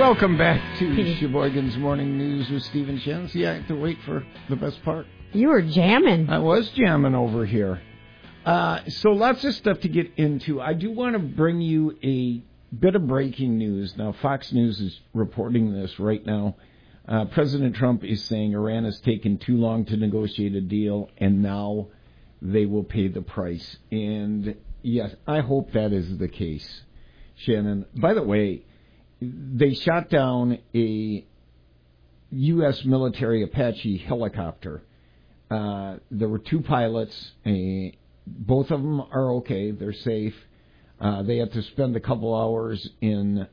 Welcome back to Sheboygan's Morning News with Stephen Shen. See, I have to wait for the best part. You were jamming. I was jamming over here. So lots of stuff to get into. I do want to bring you a bit of breaking news. Now, Fox News is reporting this right now. President Trump is saying Iran has taken too long to negotiate a deal, and now they will pay the price. And, yes, I hope that is the case, Shannon. By the way, they shot down a U.S. military Apache helicopter. There were two pilots. Both of them are okay. They're safe. They had to spend a couple hours in,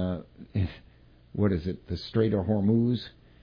the Strait of Hormuz.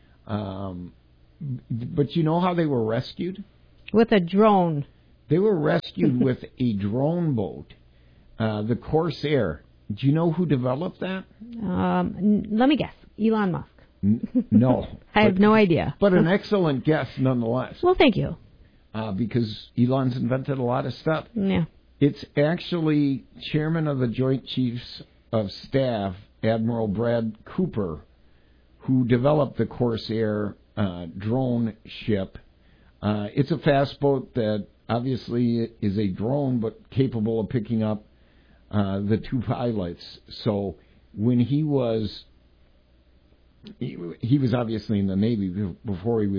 But you know how they were rescued? With a drone. They were rescued with a drone boat, the Corsair. Do you know who developed that? Let me guess. Elon Musk. No. I have no idea. But an excellent guess nonetheless. Well, thank you. Because Elon's invented a lot of stuff. Yeah. It's actually Chairman of the Joint Chiefs of Staff, Admiral Brad Cooper, who developed the Corsair drone ship. It's a fast boat that obviously is a drone, but capable of picking up the two pilots. So when he was obviously in the Navy before he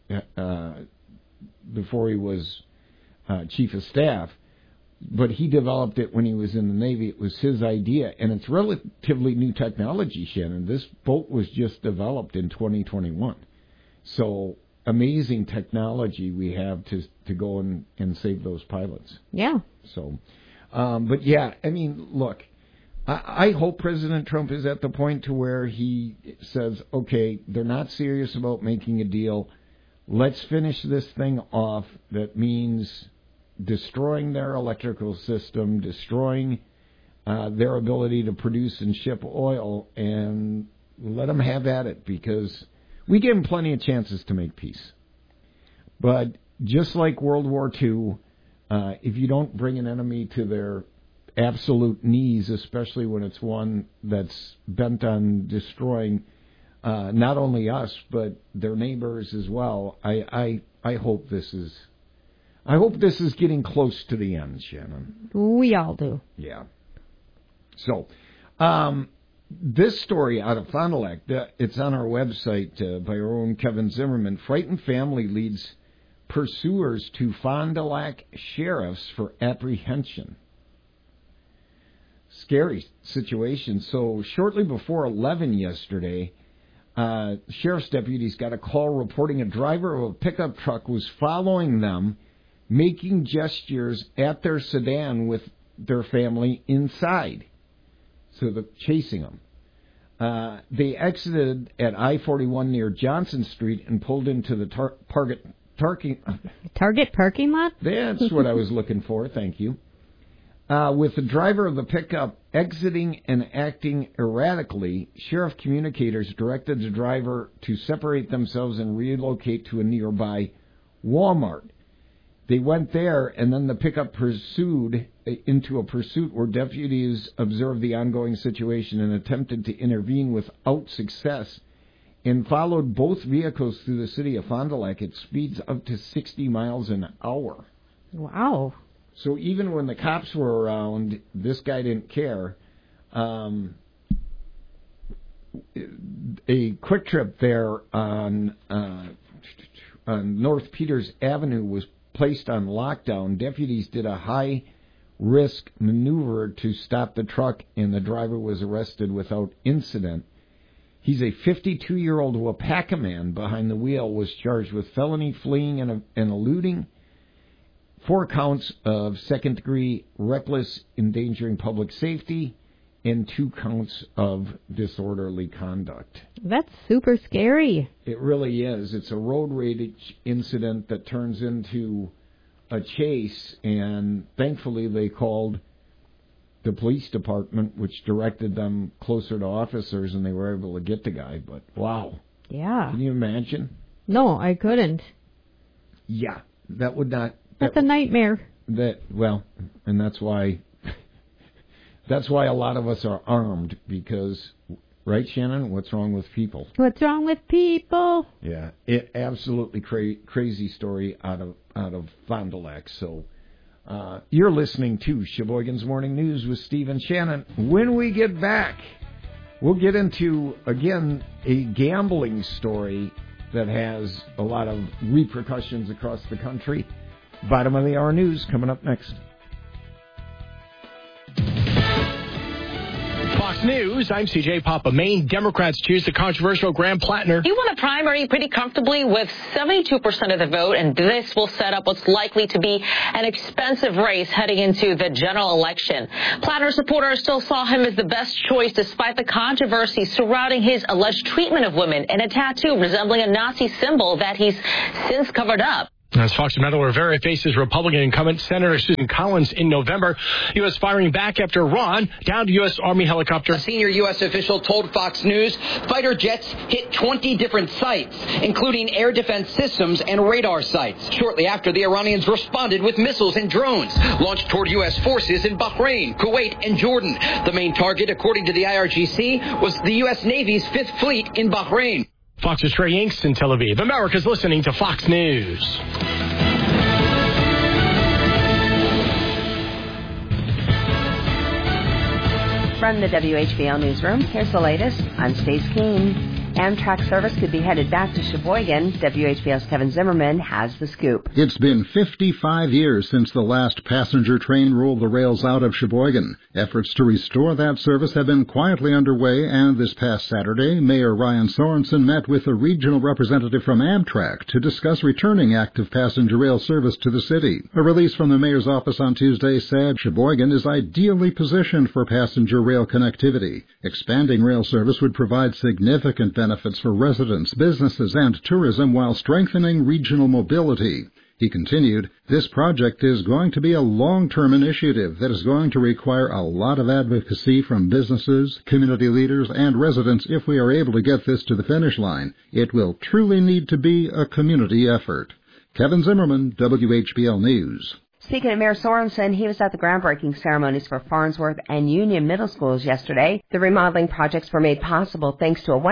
was chief of staff, but he developed it when he was in the Navy. It was his idea, and it's relatively new technology, Shannon. This boat was just developed in 2021. So amazing technology we have to go and save those pilots. Yeah. So, but yeah, I mean, look, I hope President Trump is at the point to where he says, okay, they're not serious about making a deal. Let's finish this thing off. That means destroying their electrical system, destroying their ability to produce and ship oil, and let them have at it, because we gave them plenty of chances to make peace. But just like World War II, if you don't bring an enemy to their absolute knees, especially when it's one that's bent on destroying not only us but their neighbors as well, I hope this is getting close to the end, Shannon. We all do. Yeah. So, this story out of Fond du Lac, it's on our website by our own Kevin Zimmerman. Frightened family leads pursuers to Fond du Lac sheriffs for apprehension. Scary situation. So shortly before 11 yesterday, sheriff's deputies got a call reporting a driver of a pickup truck was following them, making gestures at their sedan with their family inside. So they're chasing them. They exited at I-41 near Johnson Street and pulled into the Target parking lot? That's what I was looking for. Thank you. With the driver of the pickup exiting and acting erratically, sheriff communicators directed the driver to separate themselves and relocate to a nearby Walmart. They went there, and then the pickup pursued into a pursuit where deputies observed the ongoing situation and attempted to intervene without success, and followed both vehicles through the city of Fond du Lac at speeds up to 60 miles an hour. Wow. So even when the cops were around, this guy didn't care. A Quick Trip there on North Peters Avenue was placed on lockdown. Deputies did a high-risk maneuver to stop the truck, and the driver was arrested without incident. He's a 52-year-old Wapaka man behind the wheel, was charged with felony fleeing and eluding, 4 counts of second-degree reckless endangering public safety, and 2 counts of disorderly conduct. That's super scary. It really is. It's a road rage incident that turns into a chase, and thankfully they called the police department, which directed them closer to officers, and they were able to get the guy. But, wow. Yeah. Can you imagine? No, I couldn't. Yeah, that would not... That's a nightmare. And that's why a lot of us are armed, because Right, Shannon? What's wrong with people? What's wrong with people? Yeah, it absolutely crazy story out of Fond du Lac. So you're listening to Sheboygan's Morning News with Steve and Shannon. When we get back, we'll get into, again, a gambling story that has a lot of repercussions across the country. Bottom of the hour news coming up next. Fox News, I'm CJ Papa. Maine Democrats choose the controversial Graham Plattner. He won a primary pretty comfortably with 72% of the vote, and this will set up what's likely to be an expensive race heading into the general election. Plattner supporters still saw him as the best choice despite the controversy surrounding his alleged treatment of women and a tattoo resembling a Nazi symbol that he's since covered up. As Fox and Metal Rivera faces Republican incumbent Senator Susan Collins in November, he was firing back after Iran downed U.S. Army helicopter. A senior U.S. official told Fox News fighter jets hit 20 different sites, including air defense systems and radar sites. Shortly after, the Iranians responded with missiles and drones launched toward U.S. forces in Bahrain, Kuwait, and Jordan. The main target, according to the IRGC, was the U.S. Navy's Fifth Fleet in Bahrain. Fox's Trey Yanks in Tel Aviv. America's listening to Fox News. From the WHBL newsroom, here's the latest. I'm Stace Keene. Amtrak service could be headed back to Sheboygan. WHBL's Kevin Zimmerman has the scoop. It's been 55 years since the last passenger train rolled the rails out of Sheboygan. Efforts to restore that service have been quietly underway, and this past Saturday, Mayor Ryan Sorensen met with a regional representative from Amtrak to discuss returning active passenger rail service to the city. A release from the mayor's office on Tuesday said Sheboygan is ideally positioned for passenger rail connectivity. Expanding rail service would provide significant benefits for residents, businesses, and tourism while strengthening regional mobility. He continued, this project is going to be a long-term initiative that is going to require a lot of advocacy from businesses, community leaders, and residents if we are able to get this to the finish line. It will truly need to be a community effort. Kevin Zimmerman, WHBL News. Speaking of Mayor Sorensen, he was at the groundbreaking ceremonies for Farnsworth and Union Middle Schools yesterday. The remodeling projects were made possible thanks to a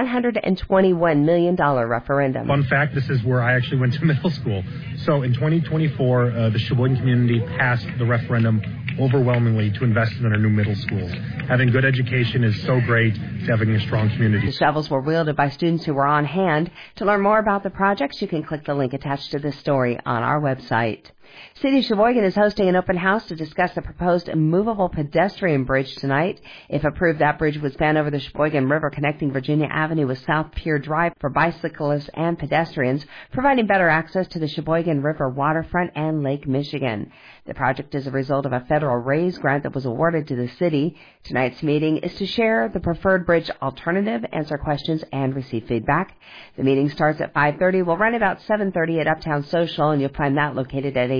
$121 million referendum. Fun fact, this is where I actually went to middle school. So in 2024, the Sheboygan community passed the referendum overwhelmingly to invest in our new middle schools. Having good education is so great to having a strong community. The shovels were wielded by students who were on hand. To learn more about the projects, you can click the link attached to this story on our website. City of Sheboygan is hosting an open house to discuss the proposed movable pedestrian bridge tonight. If approved, that bridge would span over the Sheboygan River, connecting Virginia Avenue with South Pier Drive for bicyclists and pedestrians, providing better access to the Sheboygan River waterfront and Lake Michigan. The project is a result of a federal RAISE grant that was awarded to the city. Tonight's meeting is to share the preferred bridge alternative, answer questions, and receive feedback. The meeting starts at 5:30. We'll run about 7:30 at Uptown Social, and you'll find that located at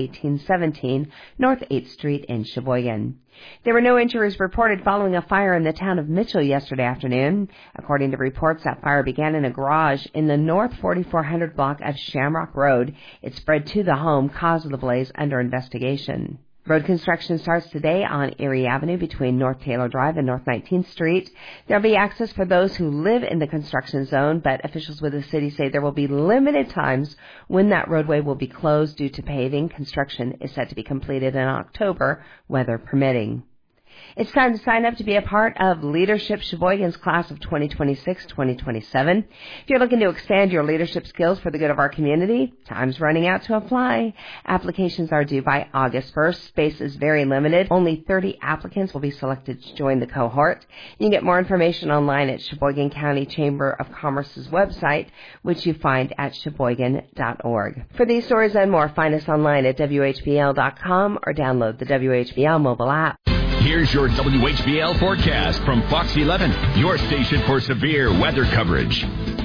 1817 North 8th Street in Sheboygan. There were no injuries reported following a fire in the town of Mitchell yesterday afternoon. According to reports, that fire began in a garage in the North 4400 block of Shamrock Road. It spread to the home. Cause of the blaze under investigation. Road construction starts today on Erie Avenue between North Taylor Drive and North 19th Street. There will be access for those who live in the construction zone, but officials with the city say there will be limited times when that roadway will be closed due to paving. Construction is set to be completed in October, weather permitting. It's time to sign up to be a part of Leadership Sheboygan's class of 2026-2027. If you're looking to expand your leadership skills for the good of our community, time's running out to apply. Applications are due by August 1st. Space is very limited. Only 30 applicants will be selected to join the cohort. You can get more information online at Sheboygan County Chamber of Commerce's website, which you find at sheboygan.org. For these stories and more, find us online at WHBL.com or download the WHBL mobile app. Here's your WHBL forecast from Fox 11, your station for severe weather coverage.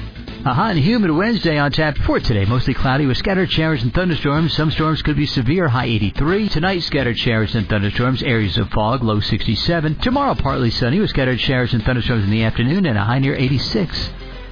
A hot and humid Wednesday on tap for today. Mostly cloudy with scattered showers and thunderstorms. Some storms could be severe, high 83. Tonight, scattered showers and thunderstorms, areas of fog, low 67. Tomorrow, partly sunny with scattered showers and thunderstorms in the afternoon and a high near 86.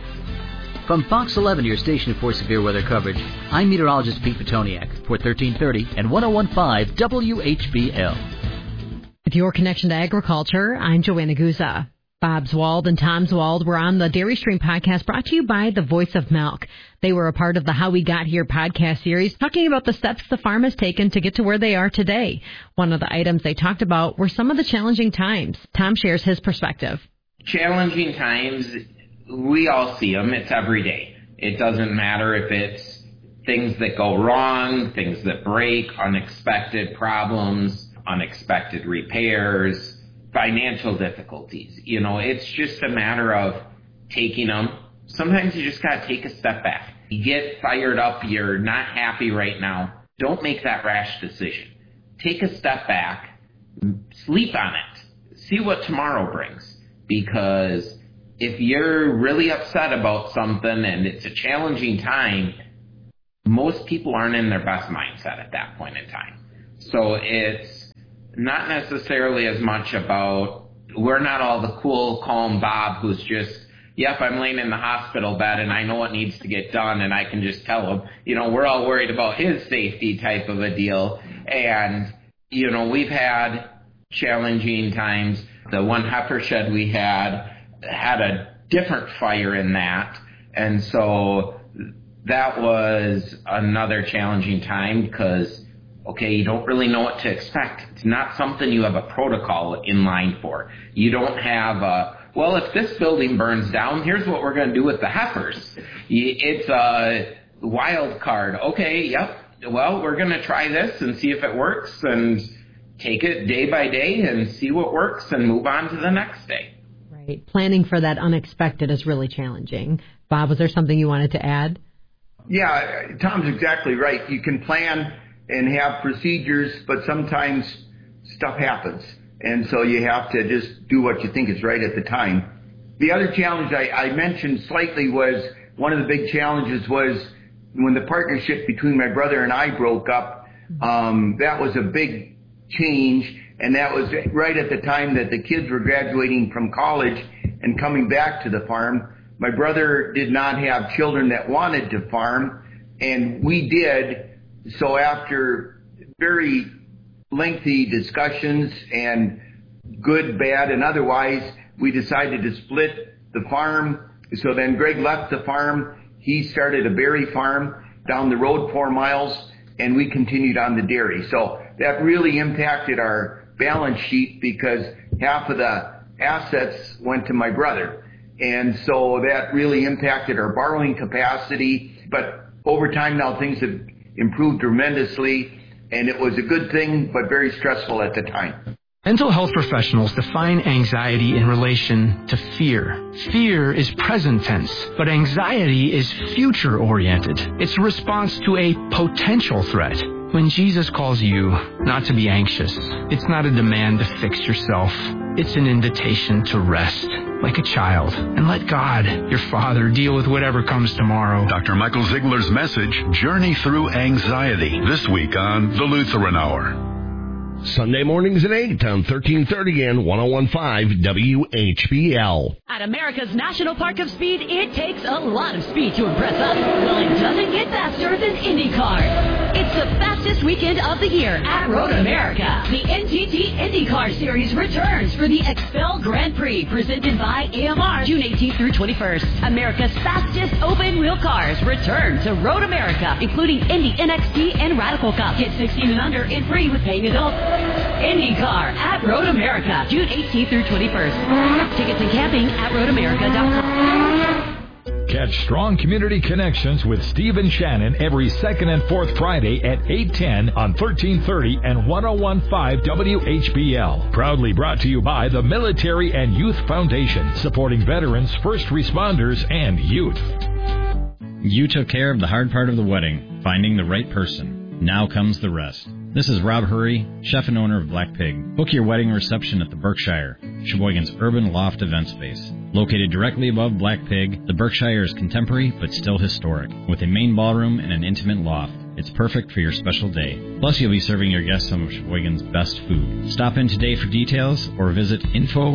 From Fox 11, your station for severe weather coverage, I'm meteorologist Pete Petoniak for 1330 and 1015 WHBL. With your connection to agriculture, I'm Joanna Guza. Bob Zwald and Tom Zwald were on the Dairy Stream podcast brought to you by The Voice of Milk. They were a part of the How We Got Here podcast series, talking about the steps the farm has taken to get to where they are today. One of the items they talked about were some of the challenging times. Tom shares his perspective. Challenging times, we all see them. It's every day. It doesn't matter if it's things that go wrong, things that break, unexpected problems, unexpected repairs, financial difficulties. It's just a matter of taking them. Sometimes you just got to take a step back. You get fired up, you're not happy right now. Don't make that rash decision. Take a step back, sleep on it, see what tomorrow brings. Because if you're really upset about something and it's a challenging time, most people aren't in their best mindset at that point in time. So it's not necessarily as much about, we're not all the cool, calm Bob who's just, yep, I'm laying in the hospital bed and I know what needs to get done and I can just tell him. We're all worried about his safety type of a deal. And, we've had challenging times. The one heifer shed we had a different fire in that. And so that was another challenging time because, okay, you don't really know what to expect. It's not something you have a protocol in line for. You don't have well, if this building burns down, here's what we're going to do with the heifers. It's a wild card. Okay, yep. Well, we're going to try this and see if it works and take it day by day and see what works and move on to the next day. Right. Planning for that unexpected is really challenging. Bob, was there something you wanted to add? Yeah, Tom's exactly right. You can plan and have procedures, but sometimes stuff happens. And so you have to just do what you think is right at the time. The other challenge I mentioned slightly was, one of the big challenges was when the partnership between my brother and I broke up. That was a big change, and that was right at the time that the kids were graduating from college and coming back to the farm. My brother did not have children that wanted to farm, and we did. So after very lengthy discussions and good, bad, and otherwise, we decided to split the farm. So then Greg left the farm. He started a berry farm down the road 4 miles, and we continued on the dairy. So that really impacted our balance sheet because half of the assets went to my brother. And so that really impacted our borrowing capacity. But over time now, things have improved tremendously. And it was a good thing, but very stressful at the time. Mental health professionals define anxiety in relation to fear. Fear is present tense, but anxiety is future-oriented. It's a response to a potential threat. When Jesus calls you not to be anxious, it's not a demand to fix yourself. It's an invitation to rest, like a child, and let God, your Father, deal with whatever comes tomorrow. Dr. Michael Ziegler's message, Journey Through Anxiety, this week on The Lutheran Hour. Sunday mornings at 8 on 1330 and 101.5 WHBL. At America's National Park of Speed, it takes a lot of speed to impress us. Well, it doesn't get faster than IndyCar. It's the fastest weekend of the year at Road America. The NTT IndyCar Series returns for the Expel Grand Prix, presented by AMR, June 18th through 21st. America's fastest open-wheel cars return to Road America, including Indy NXT and Radical Cup. Get 16 and under and free with paying adults. IndyCar at Road America, June 18th through 21st. Tickets and camping at roadamerica.com. Catch Strong Community Connections with Steve and Shannon every second and fourth Friday at 8:10 on 1330 and 101.5 WHBL. Proudly brought to you by the Military and Youth Foundation, supporting veterans, first responders, and youth. You took care of the hard part of the wedding, finding the right person. Now comes the rest. This is Rob Hurry, chef and owner of Black Pig. Book your wedding reception at the Berkshire, Sheboygan's urban loft event space. Located directly above Black Pig, the Berkshire is contemporary but still historic, with a main ballroom and an intimate loft. It's perfect for your special day. Plus, you'll be serving your guests some of Sheboygan's best food. Stop in today for details or visit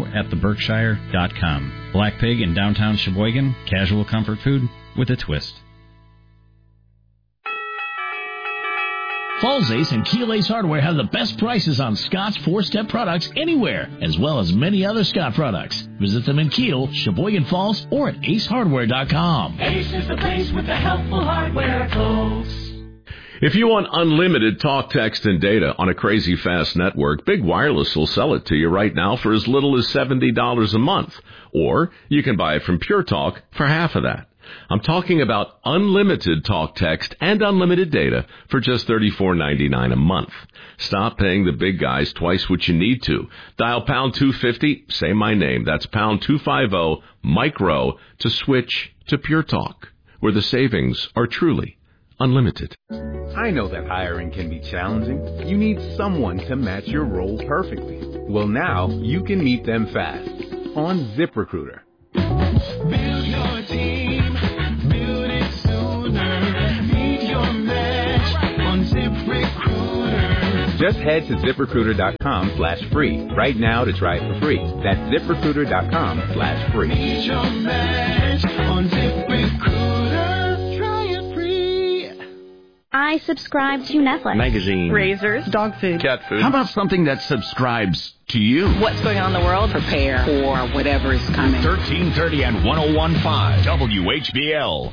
info@theberkshire.com. Black Pig in downtown Sheboygan, casual comfort food with a twist. Falls Ace and Keel Ace Hardware have the best prices on Scott's 4-step products anywhere, as well as many other Scott products. Visit them in Keel, Sheboygan Falls, or at acehardware.com. Ace is the place with the helpful hardware, folks. If you want unlimited talk, text, and data on a crazy fast network, Big Wireless will sell it to you right now for as little as $70 a month. Or you can buy it from Pure Talk for half of that. I'm talking about unlimited talk, text, and unlimited data for just $34.99 a month. Stop paying the big guys twice what you need to. Dial pound 250, say my name. That's pound 250 micro to switch to Pure Talk, where the savings are truly unlimited. I know that hiring can be challenging. You need someone to match your role perfectly. Well, now you can meet them fast on ZipRecruiter. Build your team, build it sooner. Meet your match on ZipRecruiter. Just head to ZipRecruiter.com/free right now to try it for free. That's ZipRecruiter.com/free. Meet your match on ZipRecruiter. Try it free. I subscribe to Netflix. Magazine. Razors. Dog food. Cat food. How about something that subscribes to you? What's going on in the world? Prepare for whatever is coming. 1330 and 101.5 WHBL.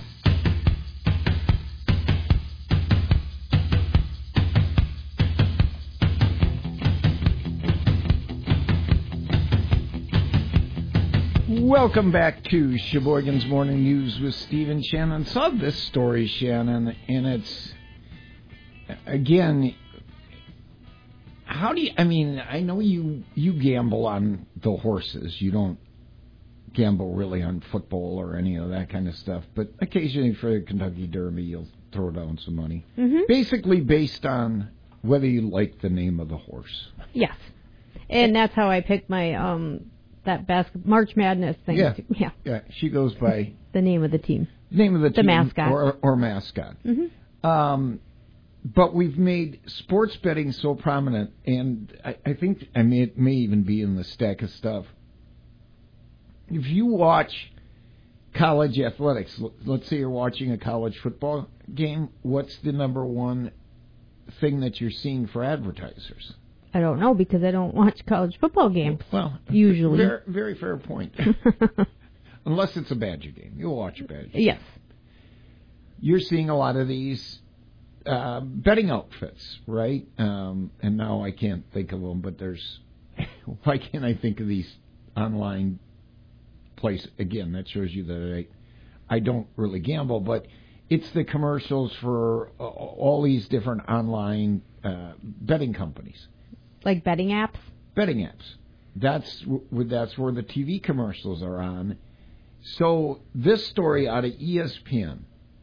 Welcome back to Sheboygan's Morning News with Steve and Shannon. Saw this story, Shannon, and it's, again, how do you, I mean, I know you gamble on the horses. You don't gamble really on football or any of that kind of stuff, but occasionally for the Kentucky Derby, you'll throw down some money. Mm-hmm. Basically based on whether you like the name of the horse. Yes. And that's how I picked my, that March Madness thing. Yeah. She goes by the name of the team. Name of the team. Mascot. Or mascot. Mm-hmm. But we've made sports betting so prominent, and I think it may even be in the stack of stuff. If you watch college athletics, let's say you're watching a college football game, what's the number one thing that you're seeing for advertisers? I don't know, because I don't watch college football games. Well, usually. Very, very fair point. Unless it's a Badger game. You'll watch a Badger game. Yes. You're seeing a lot of these betting outfits, right? And now I can't think of them, but there's... Why can't I think of these online places? Again, that shows you that I don't really gamble, but it's the commercials for all these different online betting companies. Like betting apps? Betting apps. That's where the TV commercials are on. So this story out of ESPN.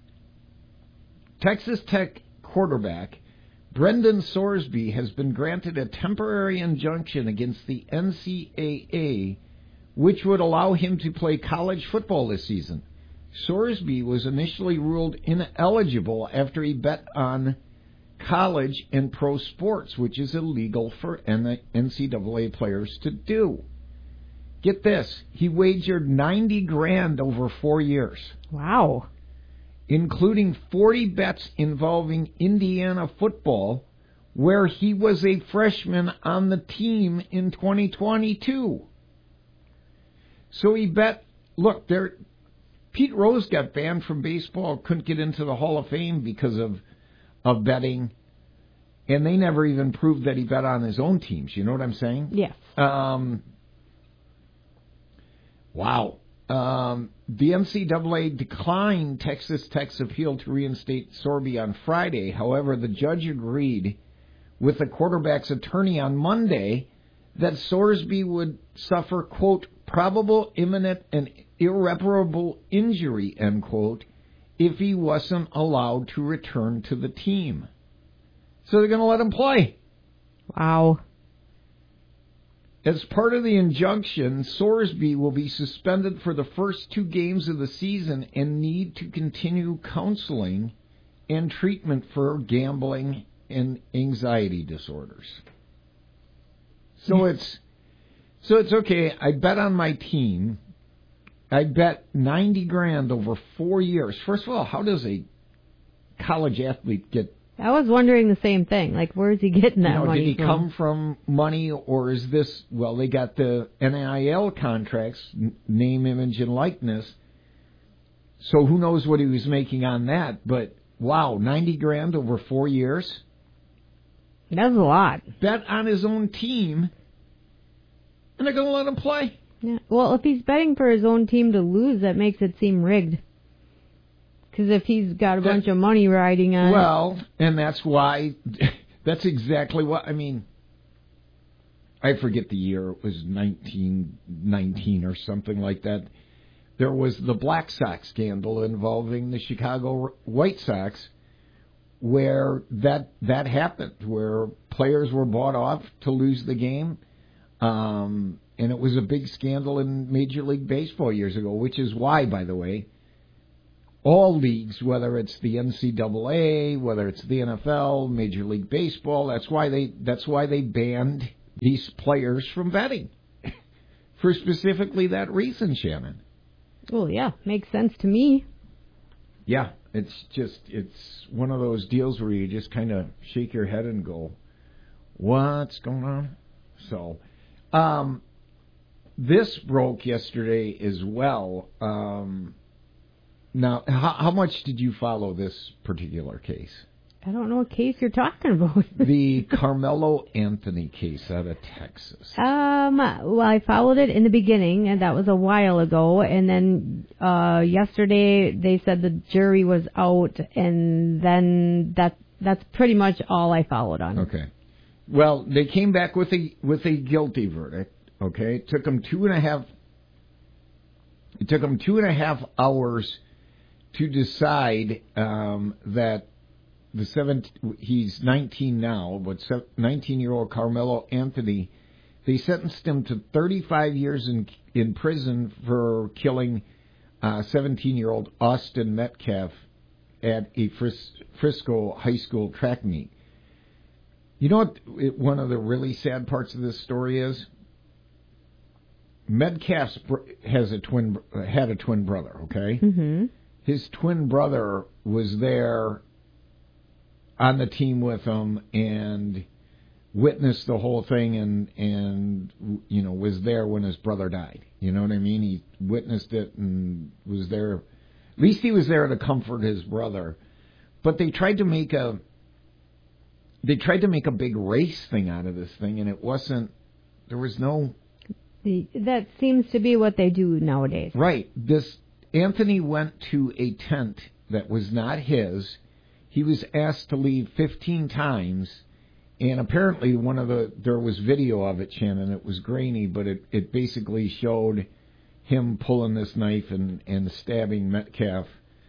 Texas Tech quarterback Brendan Sorsby has been granted a temporary injunction against the NCAA, which would allow him to play college football this season. Sorsby was initially ruled ineligible after he bet on college and pro sports, which is illegal for NCAA players to do. Get this, he wagered $90,000 over 4 years. Wow. Including 40 bets involving Indiana football, where he was a freshman on the team in 2022. So he bet, look, Pete Rose got banned from baseball, couldn't get into the Hall of Fame because of betting, and they never even proved that he bet on his own teams. You know what I'm saying? Yes. Wow. The NCAA declined Texas Tech's appeal to reinstate Sorsby on Friday. However, the judge agreed with the quarterback's attorney on Monday that Sorsby would suffer, quote, probable, imminent, and irreparable injury, end quote, if he wasn't allowed to return to the team. So they're going to let him play. Wow. As part of the injunction, Sorsby will be suspended for the first 2 games of the season and need to continue counseling and treatment for gambling and anxiety disorders. So it's okay. I bet on my team. I bet $90,000 over 4 years. First of all, how does a college athlete get I was wondering the same thing. Like, where's he getting that money did he from? come from money, or is this, well, they got the NIL contracts, name, image, and likeness, so who knows what he was making on that, but wow, $90,000 over 4 years? That's a lot. Bet on his own team, and they're going to let him play. Yeah. Well, if he's betting for his own team to lose, that makes it seem rigged. Because if he's got a bunch of money riding on it. Well, and that's why, that's exactly what, I mean, I forget the year, it was 1919 or something like that. There was the Black Sox scandal involving the Chicago White Sox, where that happened, where players were bought off to lose the game. And it was a big scandal in Major League Baseball years ago, which is why, by the way, all leagues, whether it's the NCAA, whether it's the NFL, Major League Baseball, that's why they banned these players from betting. For specifically that reason, Shannon. Well, yeah, makes sense to me. Yeah, it's one of those deals where you just kind of shake your head and go, what's going on? So, this broke yesterday as well. Now, how much did you follow this particular case? I don't know what case you're talking about. The Carmelo Anthony case out of Texas. Well, I followed it in the beginning, and that was a while ago. And then yesterday they said the jury was out, and then that's pretty much all I followed on. Okay. Well, they came back with a guilty verdict. Okay, it took them 2.5 hours to decide that he's 19 now, but 19-year-old Carmelo Anthony, they sentenced him to 35 years in prison for killing 17-year-old Austin Metcalf at a Frisco high school track meet. You know what one of the really sad parts of this story is? Metcalf had a twin brother, okay? Mm-hmm. His twin brother was there on the team with him and witnessed the whole thing and was there when his brother died. You know what I mean? He witnessed it and was there. At least he was there to comfort his brother. But they tried to make a big race thing out of this thing, and it wasn't. There was no. That seems to be what they do nowadays. Right. Anthony went to a tent that was not his. He was asked to leave 15 times, and apparently there was video of it, Shannon. It was grainy, but it basically showed him pulling this knife and stabbing Metcalf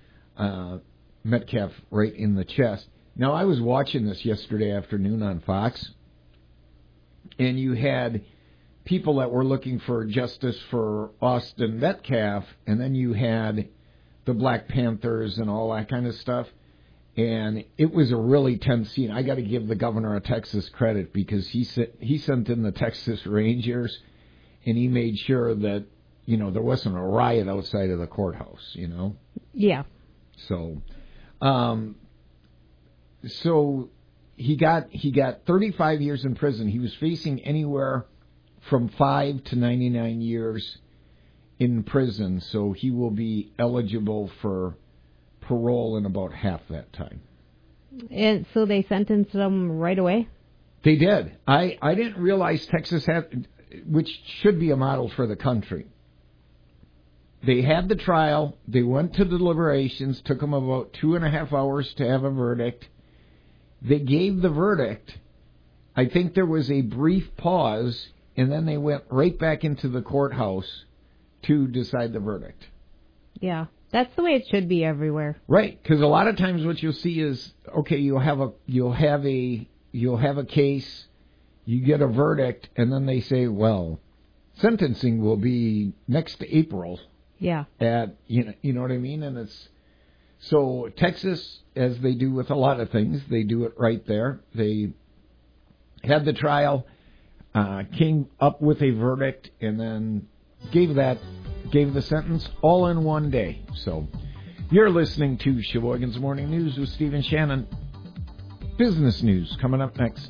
right in the chest. Now, I was watching this yesterday afternoon on Fox, and you had people that were looking for justice for Austin Metcalf, and then you had the Black Panthers and all that kind of stuff. And it was a really tense scene. I got to give the governor of Texas credit because he sent in the Texas Rangers, and he made sure that there wasn't a riot outside of the courthouse. Yeah. So he got 35 years in prison. He was facing anywhere from 5 to 99 years in prison, so he will be eligible for parole in about half that time. And so they sentenced him right away? They did. I didn't realize Texas had, which should be a model for the country. They had the trial. They went to the deliberations. Took them about 2.5 hours to have a verdict. They gave the verdict. I think there was a brief pause, and then they went right back into the courthouse to decide the verdict. Yeah. That's the way it should be everywhere. Right, because a lot of times what you'll see is, okay, you'll have a case, you get a verdict, and then they say, well, sentencing will be next April. Yeah. At you know what I mean, and it's so Texas, as they do with a lot of things, they do it right there. They had the trial, came up with a verdict, and then gave the sentence all in one day. So you're listening to Sheboygan's Morning News with Steve and Shannon. business news coming up next.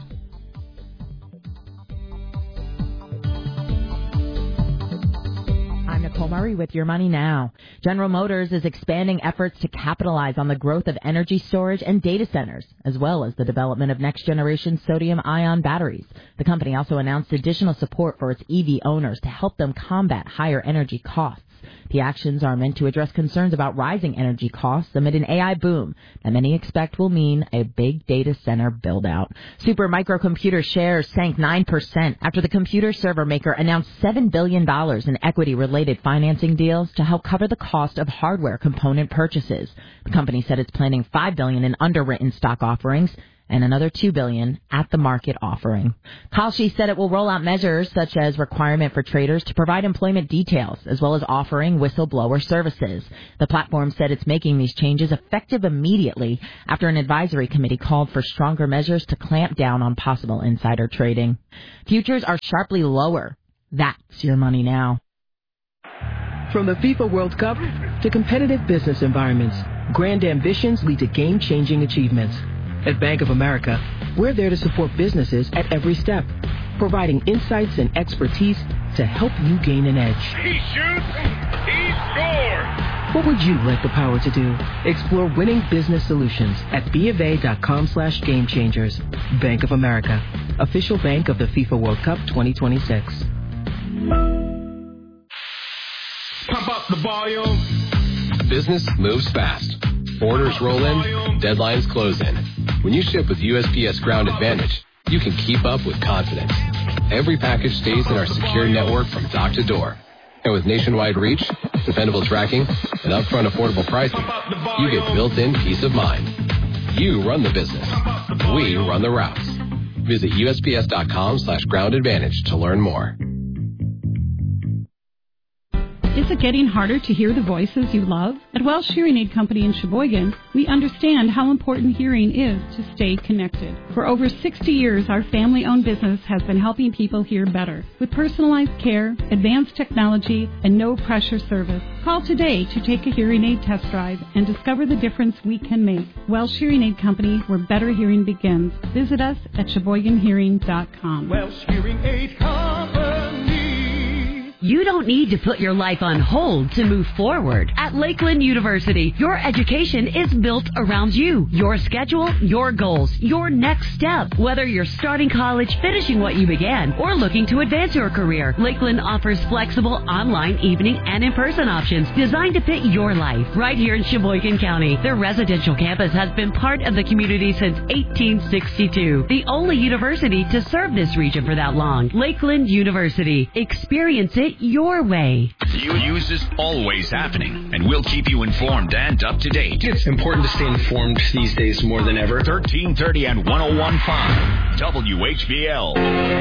Nicole Murray with Your Money Now. General Motors is expanding efforts to capitalize on the growth of energy storage and data centers, as well as the development of next-generation sodium-ion batteries. The company also announced additional support for its EV owners to help them combat higher energy costs. The actions are meant to address concerns about rising energy costs amid an AI boom that many expect will mean a big data center build-out. Super Microcomputer shares sank 9% after the computer server maker announced $7 billion in equity-related financing deals to help cover the cost of hardware component purchases. The company said it's planning $5 billion in underwritten stock offerings and another $2 billion at the market offering. Kalshi said it will roll out measures such as requirement for traders to provide employment details, as well as offering whistleblower services. The platform said it's making these changes effective immediately after an advisory committee called for stronger measures to clamp down on possible insider trading. Futures are sharply lower. That's Your Money Now. From the FIFA World Cup to competitive business environments, grand ambitions lead to game-changing achievements. At Bank of America, we're there to support businesses at every step, providing insights and expertise to help you gain an edge. He shoots, he scores! What would you like the power to do? Explore winning business solutions at BofA.com/gamechangers. Bank of America, official bank of the FIFA World Cup 2026. Pump up the volume. Business moves fast. Orders roll in, deadlines close in. When you ship with USPS Ground Advantage, you can keep up with confidence. Every package stays in our secure network from dock to door. And with nationwide reach, dependable tracking, and upfront affordable pricing, you get built-in peace of mind. You run the business. We run the routes. Visit USPS.com/Ground Advantage to learn more. Is it getting harder to hear the voices you love? At Welsh Hearing Aid Company in Sheboygan, we understand how important hearing is to stay connected. For over 60 years, our family-owned business has been helping people hear better with personalized care, advanced technology, and no-pressure service. Call today to take a hearing aid test drive and discover the difference we can make. Welsh Hearing Aid Company, where better hearing begins. Visit us at SheboyganHearing.com. Welsh Hearing Aid Company. You don't need to put your life on hold to move forward. At Lakeland University, your education is built around you, your schedule, your goals, your next step. Whether you're starting college, finishing what you began, or looking to advance your career, Lakeland offers flexible online, evening, and in-person options designed to fit your life. Right here in Sheboygan County, their residential campus has been part of the community since 1862. The only university to serve this region for that long. Lakeland University. Experience it your way. News is always happening, and we'll keep you informed and up to date. It's important to stay informed these days more than ever. 1330 and 101.5 WHBL.